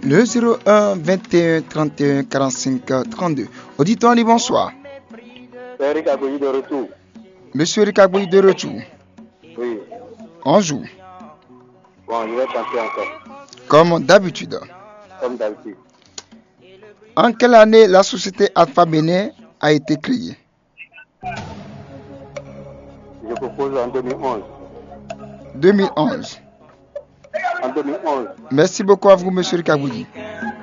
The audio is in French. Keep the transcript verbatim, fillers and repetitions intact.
Le zéro un vingt et un trente et un quarante-cinq trente-deux. Auditeur, bonsoir. C'est Eric Agouyi de retour. Monsieur Eric Agouyi de retour. Oui. On joue. Bon, je vais tenter encore. Comme d'habitude. Comme d'habitude. En quelle année la société Alpha Bénin a été créée? Je propose en deux mille onze. deux mille onze. En deux mille onze. Merci beaucoup à vous, monsieur Eric Agouyi.